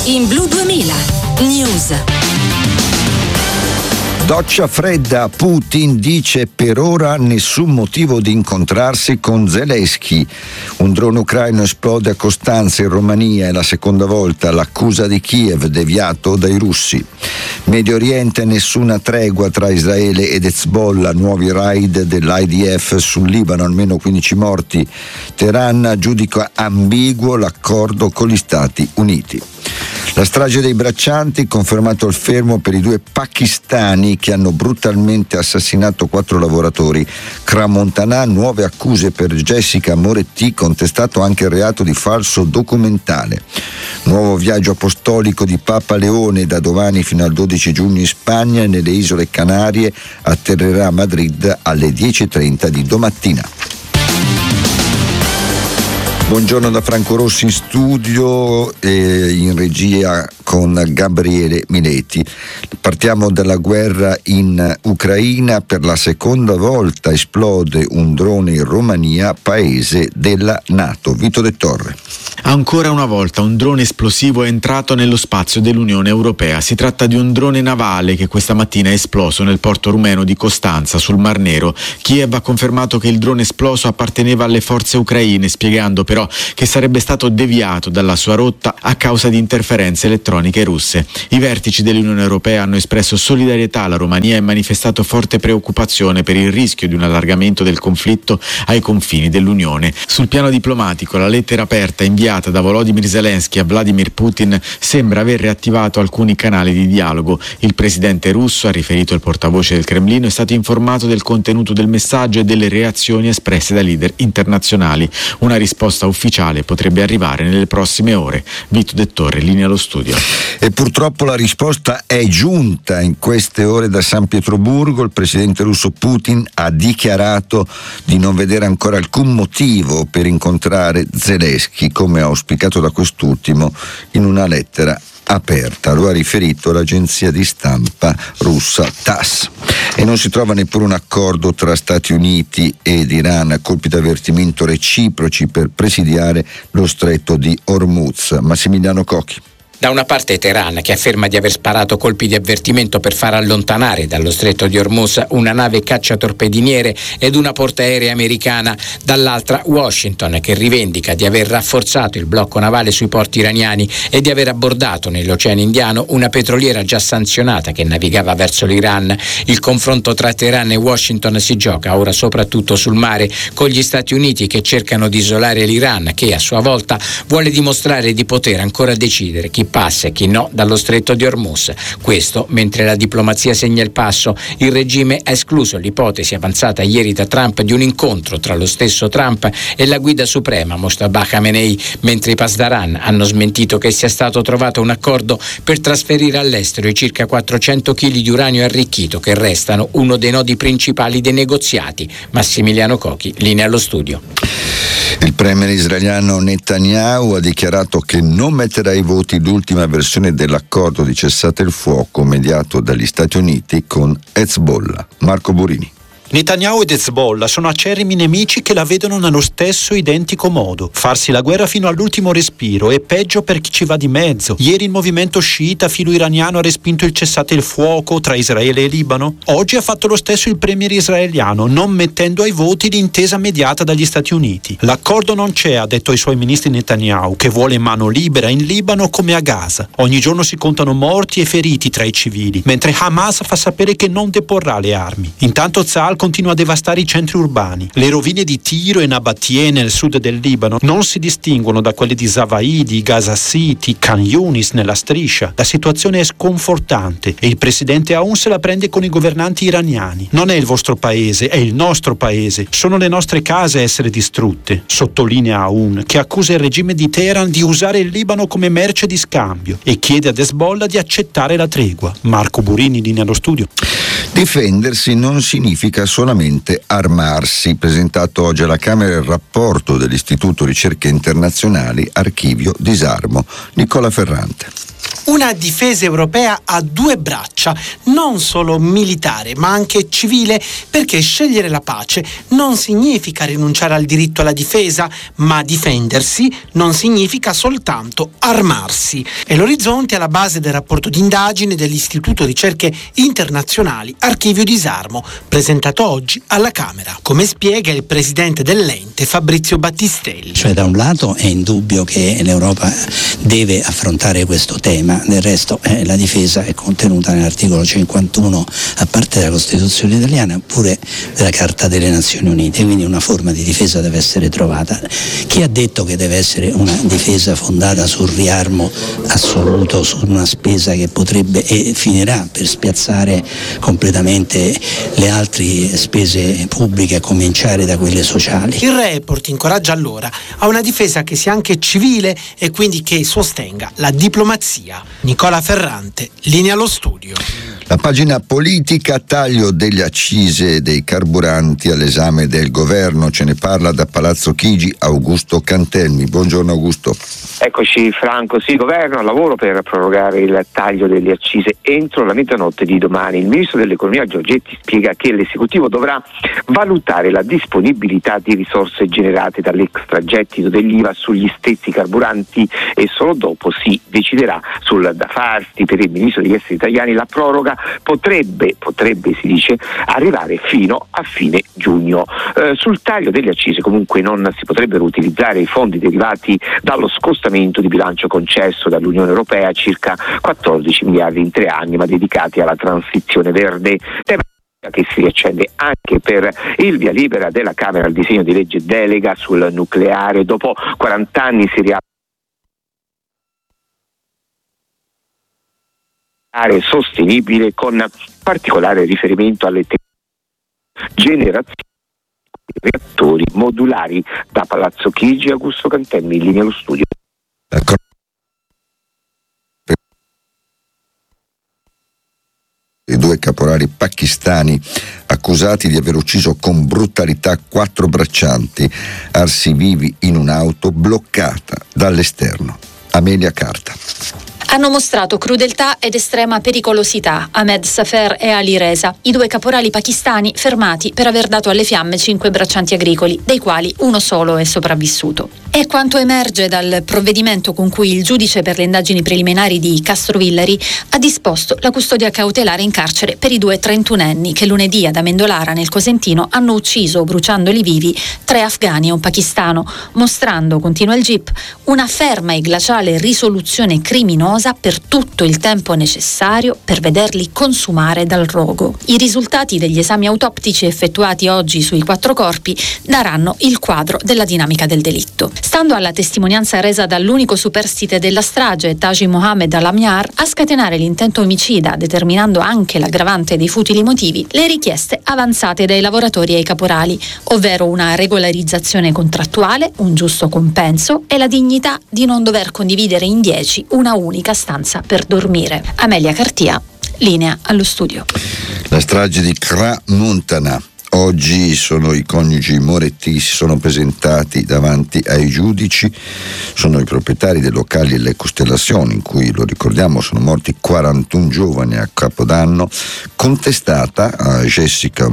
In Blu 2000 News. Doccia fredda, Putin dice per ora nessun motivo di incontrarsi con Zelensky. Un drone ucraino esplode a Costanza in Romania, è la seconda volta, l'accusa di Kiev deviato dai russi. Medio Oriente, nessuna tregua tra Israele ed Hezbollah, nuovi raid dell'IDF sul Libano, almeno 15 morti. Teheran giudica ambiguo l'accordo con gli Stati Uniti. La strage dei braccianti, confermato il fermo per i 2 pakistani che hanno brutalmente assassinato 4 lavoratori. Crans-Montana, nuove accuse per Jessica Moretti, contestato anche il reato di falso documentale. Nuovo viaggio apostolico di Papa Leone da domani fino al 12 giugno in Spagna e nelle isole Canarie, atterrerà a Madrid alle 10:30 di domattina. Buongiorno da Franco Rossi in studio e in regia con Gabriele Miletti. Partiamo dalla guerra in Ucraina. Per la seconda volta esplode un drone in Romania, paese della NATO. Vito De Torre. Ancora una volta un drone esplosivo è entrato nello spazio dell'Unione Europea. Si tratta di un drone navale che questa mattina è esploso nel porto rumeno di Costanza, sul Mar Nero. Kiev ha confermato che il drone esploso apparteneva alle forze ucraine, spiegando però che sarebbe stato deviato dalla sua rotta a causa di interferenze elettroniche russe. I vertici dell'Unione Europea hanno espresso solidarietà alla Romania e manifestato forte preoccupazione per il rischio di un allargamento del conflitto ai confini dell'Unione. Sul piano diplomatico, la lettera aperta inviata da Volodymyr Zelensky a Vladimir Putin sembra aver riattivato alcuni canali di dialogo. Il presidente russo, ha riferito il portavoce del Cremlino, è stato informato del contenuto del messaggio e delle reazioni espresse da leader internazionali. Una risposta ufficiale potrebbe arrivare nelle prossime ore. Vito De Torre, linea allo studio. E purtroppo la risposta è giunta in queste ore da San Pietroburgo. Il presidente russo Putin ha dichiarato di non vedere ancora alcun motivo per incontrare Zelensky, come auspicato da quest'ultimo in una lettera aperta. Lo ha riferito l'agenzia di stampa russa TASS. E non si trova neppure un accordo tra Stati Uniti ed Iran, colpi d'avvertimento reciproci per presidiare lo stretto di Hormuz. Massimiliano Cocchi. Da una parte Teheran, che afferma di aver sparato colpi di avvertimento per far allontanare dallo stretto di Hormuz una nave cacciatorpediniere ed una portaerei americana, dall'altra Washington, che rivendica di aver rafforzato il blocco navale sui porti iraniani e di aver abbordato nell'Oceano Indiano una petroliera già sanzionata che navigava verso l'Iran. Il confronto tra Teheran e Washington si gioca ora soprattutto sul mare, con gli Stati Uniti che cercano di isolare l'Iran, che a sua volta vuole dimostrare di poter ancora decidere chi passa e chi no dallo stretto di Hormuz. Questo mentre la diplomazia segna il passo. Il regime ha escluso l'ipotesi avanzata ieri da Trump di un incontro tra lo stesso Trump e la guida suprema Mojtaba Khamenei, mentre i Pasdaran hanno smentito che sia stato trovato un accordo per trasferire all'estero i circa 400 kg di uranio arricchito che restano uno dei nodi principali dei negoziati. Massimiliano Cocchi, linea allo studio. Il premier israeliano Netanyahu ha dichiarato che non metterà ai voti l'ultima versione dell'accordo di cessate il fuoco mediato dagli Stati Uniti con Hezbollah. Marco Burini. Netanyahu ed Hezbollah sono acerrimi nemici che la vedono nello stesso identico modo. Farsi la guerra fino all'ultimo respiro è peggio per chi ci va di mezzo. Ieri il movimento sciita filo-iraniano ha respinto il cessate il fuoco tra Israele e Libano. Oggi ha fatto lo stesso il premier israeliano, non mettendo ai voti l'intesa mediata dagli Stati Uniti. L'accordo non c'è, ha detto ai suoi ministri Netanyahu, che vuole mano libera in Libano come a Gaza. Ogni giorno si contano morti e feriti tra i civili, mentre Hamas fa sapere che non deporrà le armi. Intanto Tzal continua a devastare i centri urbani. Le rovine di Tiro e Nabatie nel sud del Libano non si distinguono da quelle di Zavaidi, Gaza City, Khan Yunis nella striscia. La situazione è sconfortante e il presidente Aoun se la prende con i governanti iraniani. Non è il vostro paese, è il nostro paese. Sono le nostre case a essere distrutte, sottolinea Aoun, che accusa il regime di Teheran di usare il Libano come merce di scambio e chiede ad Hezbollah di accettare la tregua. Marco Burini, linea allo studio. Difendersi non significa solamente armarsi. Presentato oggi alla Camera il rapporto dell'Istituto Ricerche Internazionali Archivio Disarmo. Nicola Ferrante. Una difesa europea a due braccia, non solo militare ma anche civile, perché scegliere la pace non significa rinunciare al diritto alla difesa, ma difendersi non significa soltanto armarsi. È l'orizzonte alla base del rapporto d'indagine dell'Istituto Ricerche Internazionali Archivio Disarmo, presentato oggi alla Camera, come spiega il presidente dell'ente Fabrizio Battistelli. Cioè, da un lato è indubbio che l'Europa deve affrontare questo tema, del resto la difesa è contenuta nell'articolo 51 a parte della Costituzione italiana oppure della Carta delle Nazioni Unite, quindi una forma di difesa deve essere trovata. Chi ha detto che deve essere una difesa fondata sul riarmo assoluto, su una spesa che potrebbe e finirà per spiazzare completamente le altre spese pubbliche, a cominciare da quelle sociali? Il report incoraggia allora a una difesa che sia anche civile e quindi che sostenga la diplomazia. Nicola Ferrante, linea allo studio. La pagina politica, taglio delle accise dei carburanti all'esame del governo. Ce ne parla da Palazzo Chigi Augusto Cantelmi. Buongiorno Augusto. Eccoci Franco, sì, governo al lavoro per prorogare il taglio delle accise entro la mezzanotte di domani. Il ministro dell'economia Giorgetti spiega che l'esecutivo dovrà valutare la disponibilità di risorse generate dall'extragettito dell'IVA sugli stessi carburanti e solo dopo si deciderà sul da farsi. Per il ministro degli esteri italiani la proroga potrebbe si dice arrivare fino a fine giugno. Sul taglio delle accise comunque non si potrebbero utilizzare i fondi derivati dallo scostamento di bilancio concesso dall'Unione Europea, circa 14 miliardi in 3 anni, ma dedicati alla transizione verde, tema che si riaccende anche per il via libera della Camera al disegno di legge delega sul nucleare. Dopo 40 anni si riapre sostenibile con particolare riferimento alle generazioni di reattori modulari. Da Palazzo Chigi Augusto Cantelmi, in linea allo studio. I 2 caporali pakistani accusati di aver ucciso con brutalità 4 braccianti arsi vivi in un'auto bloccata dall'esterno. Amelia Carta. Hanno mostrato crudeltà ed estrema pericolosità Ahmed Safer e Ali Reza, i 2 caporali pakistani fermati per aver dato alle fiamme 5 braccianti agricoli, dei quali uno solo è sopravvissuto. È quanto emerge dal provvedimento con cui il giudice per le indagini preliminari di Castrovillari ha disposto la custodia cautelare in carcere per i 2 trentunenni che lunedì ad Amendolara nel Cosentino hanno ucciso, bruciandoli vivi, 3 afghani e un pakistano, mostrando, continua il GIP, una ferma e glaciale risoluzione criminosa per tutto il tempo necessario per vederli consumare dal rogo. I risultati degli esami autoptici effettuati oggi sui 4 corpi daranno il quadro della dinamica del delitto. Stando alla testimonianza resa dall'unico superstite della strage, Taji Mohamed Al-Amyar, a scatenare l'intento omicida, determinando anche l'aggravante dei futili motivi, le richieste avanzate dai lavoratori e ai caporali, ovvero una regolarizzazione contrattuale, un giusto compenso e la dignità di non dover condividere in 10 una unica stanza per dormire. Amelia Cartia, linea allo studio. La strage di Crans-Montana. Oggi i coniugi Moretti si sono presentati davanti ai giudici, sono i proprietari dei locali Le Costellazioni, in cui, lo ricordiamo, sono morti 41 giovani a Capodanno, contestata a Jessica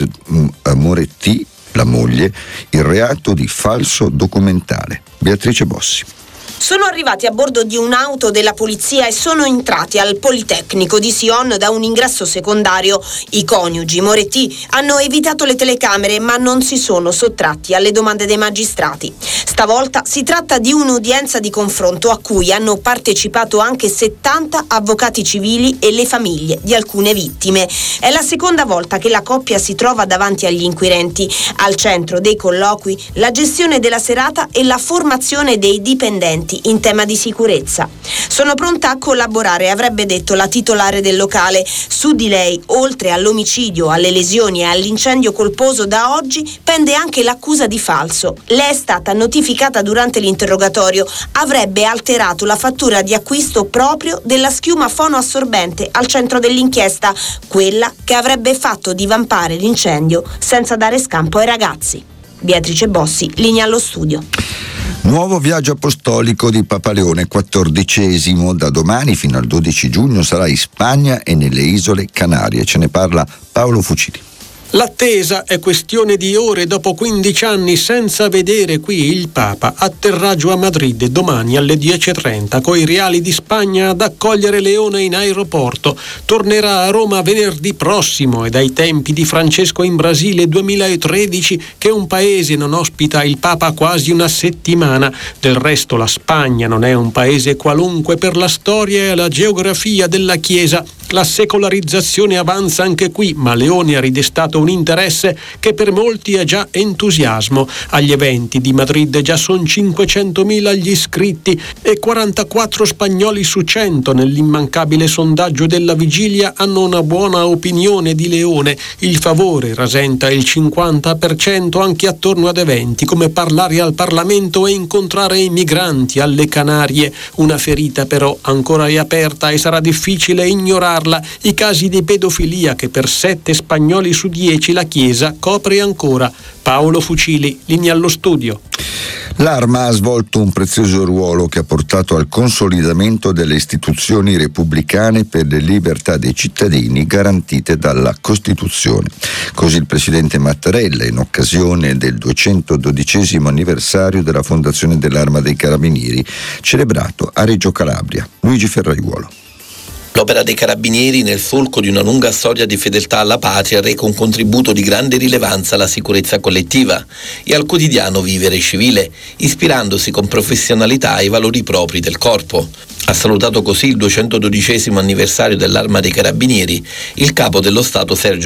Moretti, la moglie, il reato di falso documentale. Beatrice Bossi. Sono arrivati a bordo di un'auto della polizia e sono entrati al Politecnico di Sion da un ingresso secondario. I coniugi Moretti hanno evitato le telecamere ma non si sono sottratti alle domande dei magistrati. Stavolta si tratta di un'udienza di confronto a cui hanno partecipato anche 70 avvocati civili e le famiglie di alcune vittime. È la seconda volta che la coppia si trova davanti agli inquirenti. Al centro dei colloqui la gestione della serata e la formazione dei dipendenti in tema di sicurezza. Sono pronta a collaborare, avrebbe detto la titolare del locale. Su di lei, oltre all'omicidio, alle lesioni e all'incendio colposo, da oggi pende anche l'accusa di falso. Le è stata notificata durante l'interrogatorio. Avrebbe alterato la fattura di acquisto proprio della schiuma fonoassorbente al centro dell'inchiesta, quella che avrebbe fatto divampare l'incendio senza dare scampo ai ragazzi. Beatrice Bossi, linea allo studio. Nuovo viaggio apostolico di Papa Leone XIV. Da domani fino al 12 giugno sarà in Spagna e nelle isole Canarie. Ce ne parla Paolo Fucili. L'attesa è questione di ore. Dopo 15 anni senza vedere qui il Papa, atterraggio a Madrid domani alle 10:30 coi Reali di Spagna ad accogliere Leone in aeroporto. Tornerà a Roma venerdì prossimo e dai tempi di Francesco in Brasile 2013 che un paese non ospita il Papa quasi una settimana. Del resto la Spagna non è un paese qualunque per la storia e la geografia della Chiesa. La secolarizzazione avanza anche qui, ma Leone ha ridestato un interesse che per molti è già entusiasmo. Agli eventi di Madrid già sono 500.000 gli iscritti e 44 spagnoli su 100 nell'immancabile sondaggio della vigilia hanno una buona opinione di Leone. Il favore rasenta il 50% anche attorno ad eventi come parlare al Parlamento e incontrare i migranti alle Canarie. Una ferita però ancora è aperta e sarà difficile ignorarla. I casi di pedofilia che per 7 spagnoli su 10 la Chiesa copre ancora. Paolo Fucili, linea allo studio. L'Arma ha svolto un prezioso ruolo che ha portato al consolidamento delle istituzioni repubblicane per le libertà dei cittadini garantite dalla Costituzione. Così il presidente Mattarella, in occasione del 212° anniversario della fondazione dell'Arma dei Carabinieri, celebrato a Reggio Calabria. Luigi Ferraiuolo. L'opera dei Carabinieri, nel solco di una lunga storia di fedeltà alla patria, reca un contributo di grande rilevanza alla sicurezza collettiva e al quotidiano vivere civile, ispirandosi con professionalità ai valori propri del corpo. Ha salutato così il 212° anniversario dell'Arma dei Carabinieri il capo dello Stato Sergio